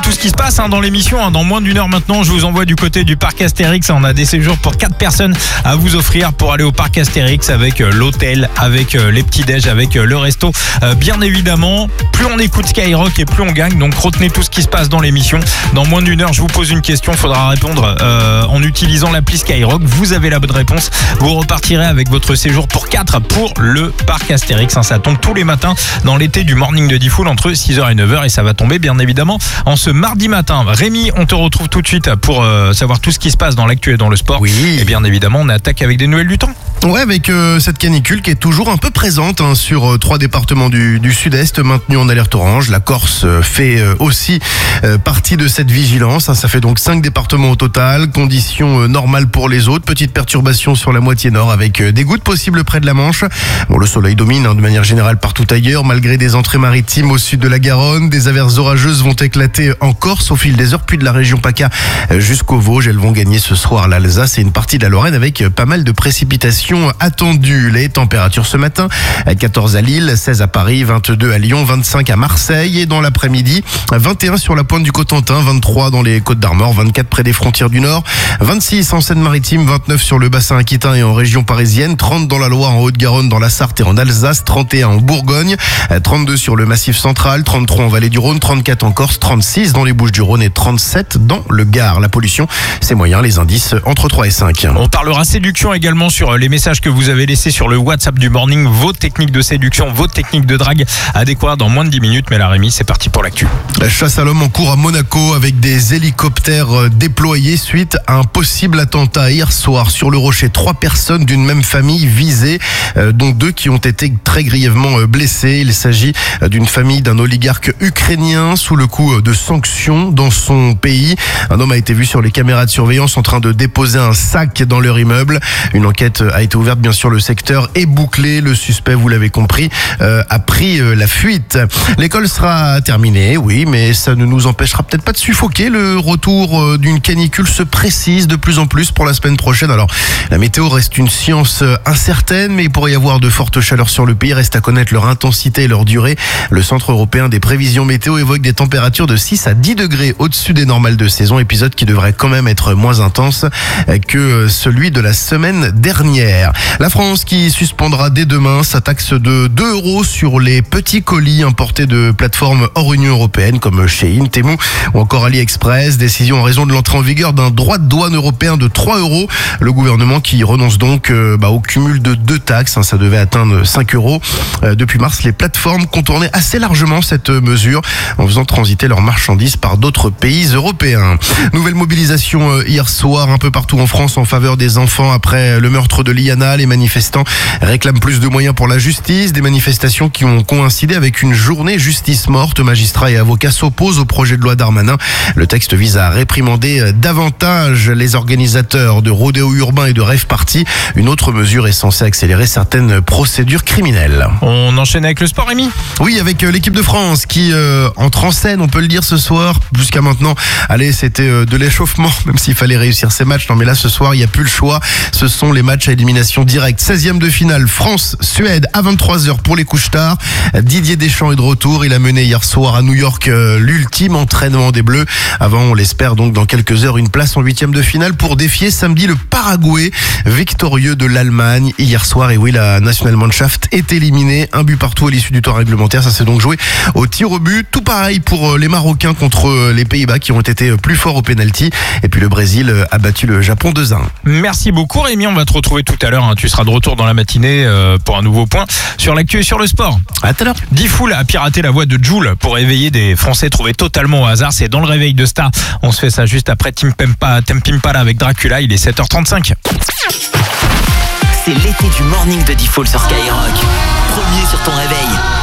tout ce qui se passe dans l'émission. Dans moins d'une heure maintenant, je vous envoie du côté du parc Astérix. On a des séjours pour 4 personnes à vous offrir pour aller au parc Astérix avec l'hôtel, avec les petits-déj, avec le resto. Bien évidemment, plus on écoute Skyrock et plus on gagne. Donc retenez tout ce qui se passe dans l'émission. Dans moins d'une heure, je vous pose une question. Il faudra répondre en utilisant l'appli Skyrock. Vous avez la bonne réponse. Vous repartirez avec votre séjour pour 4 pour le parc Astérix. Ça tombe tous les matins dans l'été du morning de Diffoul entre 6h et 9h. Et ça va tomber bien évidemment en ce mardi matin. Rémi, on te retrouve tout de suite pour savoir tout ce qui se passe dans l'actu et dans le sport. Oui. Et bien évidemment, on attaque avec des nouvelles du temps. Ouais, avec cette canicule qui est toujours un peu présente sur 3 départements du sud-est maintenus en alerte orange. La Corse fait aussi partie de cette vigilance. Ça fait donc 5 départements au total. Conditions normales pour les autres. Petite perturbation sur la moitié nord avec des gouttes possibles près de la Manche. Bon, le soleil domine de manière générale partout ailleurs. Malgré des entrées maritimes au sud de la Garonne, des averses orageuses vont éclater en Corse au fil des heures, puis de la région PACA jusqu'au Vosges. Elles vont gagner ce soir l'Alsace et une partie de la Lorraine avec pas mal de précipitations attendues. Les températures ce matin, 14 à Lille, 16 à Paris, 22 à Lyon, 25 à Marseille et dans l'après-midi, 21 sur la pointe du Cotentin, 23 dans les Côtes d'Armor, 24 près des frontières du Nord, 26 en Seine-Maritime, 29 sur le bassin aquitain et en région parisienne, 30 dans la Loire, en Haute-Garonne, dans la Sarthe et en Alsace, 31 en Bourgogne, 32 sur le Massif central, 33 en Vallée du Rhône, 34 en Corse, 36 dans les Bouches-du-Rhône et 37 dans le Gard. La pollution, c'est moyen, les indices entre 3 et 5. On parlera séduction également sur les messages que vous avez laissés sur le WhatsApp du morning. Vos techniques de séduction, vos techniques de drague à découvrir dans moins de 10 minutes. Mais la Rémi, c'est parti pour l'actu. La chasse à l'homme en cours à Monaco avec des hélicoptères déployés suite à un possible attentat hier soir sur le Rocher. 3 personnes d'une même famille visées, dont 2 qui ont été très grièvement blessées. Il s'agit d'une famille d'un oligarque ukrainien sous le coup de sanctions dans son pays. Un homme a été vu sur les caméras de surveillance en train de déposer un sac dans leur immeuble. Une enquête a été ouverte, bien sûr, le secteur est bouclé. Le suspect, vous l'avez compris, a pris la fuite. L'école sera terminée, oui, mais ça ne nous empêchera peut-être pas de suffoquer. Le retour d'une canicule se précise de plus en plus pour la semaine prochaine. Alors, la météo reste une science incertaine, mais il pourrait y avoir de fortes chaleurs sur le pays. Reste à connaître leur intensité et leur durée. Le Centre européen des prévisions météo évoque des températures de 6 à 10 degrés au-dessus des normales de saison. Épisode qui devrait quand même être moins intense que celui de la semaine dernière. La France qui suspendra dès demain sa taxe de 2 € sur les petits colis importés de plateformes hors Union européenne comme Shein, Temu ou encore AliExpress. Décision en raison de l'entrée en vigueur d'un droit de douane européen de 3 €. Le gouvernement qui renonce donc au cumul de 2 taxes. Ça devait atteindre 5 €. Depuis mars, les plateformes contournaient assez largement cette mesure en faisant transiter leurs marchandises par d'autres pays européens. Nouvelle mobilisation hier soir un peu partout en France en faveur des enfants après le meurtre de Liana. Les manifestants réclament plus de moyens pour la justice. Des manifestations qui ont coïncidé avec une journée justice morte. Magistrats et avocats s'opposent au projet de loi Darmanin. Le texte vise à réprimander davantage les organisateurs de rodéos urbains et de rave party. Une autre mesure est censée accélérer certaines procédures criminelles. On enchaîne avec le sport, Rémi ? Oui, avec l'équipe de France qui entre en scène, on peut le dire ce soir. Jusqu'à maintenant, allez, c'était de l'échauffement, même s'il fallait réussir ces matchs. Non, mais là, ce soir, il n'y a plus le choix. Ce sont les matchs à élimination directe. 16e de finale, France-Suède à 23h pour les couches tard. Didier Deschamps est de retour. Il a mené hier soir à New York l'ultime entraînement des Bleus. Avant, on l'espère donc dans quelques heures, une place en 8e de finale pour défier samedi le Paraguay, victorieux de l'Allemagne hier soir. Et oui, la Nationalmannschaft est éliminée. 1 but partout à l'issue du temps réglementaire. Ça s'est donc joué au tir au but. Tout pareil pour les Marocains contre les Pays-Bas qui ont été plus forts au pénalty. Et puis le Brésil a battu le Japon 2-1. Merci beaucoup, Rémi. On va te retrouver tout à l'heure. Tu seras de retour dans la matinée pour un nouveau point sur l'actu et sur le sport. À tout à l'heure. Diffoul a piraté la voix de Jul pour réveiller des Français trouvés totalement au hasard. C'est dans le réveil de Star. On se fait ça juste après Tempimpala avec Dracula. Il est 7h35. C'est l'été du morning de Diffoul sur Skyrock. Premier sur ton réveil.